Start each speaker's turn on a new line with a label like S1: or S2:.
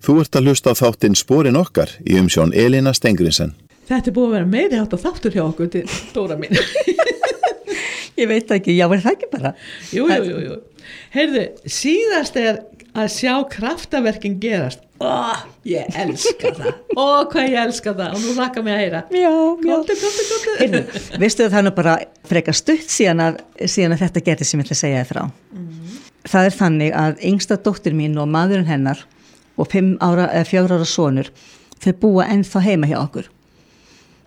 S1: Þú ert að hlusta á þáttinn Sporin okkar í umsjón Elína Stengrinsen.
S2: Þetta búið að vera meiri hátt að þáttur hjá okkur til Dóra mín.
S3: Ég veit ekki, já, það ekki bara?
S2: Jú. Heyrðu, síðast að sjá kraftaverkin gerast. Ég elska það. Hvað ég elska það. Og nú hlakka mig að heyra.
S3: Já.
S2: Góttu.
S3: Heyrðu, veistu það er bara frekar stutt síðan að þetta gerði sem ég ætla að segja þér frá. Það er þannig að yngsta dóttir mín og maðurinn hennar og 4 ára sonur, þau búa ennþá heima hjá okkur.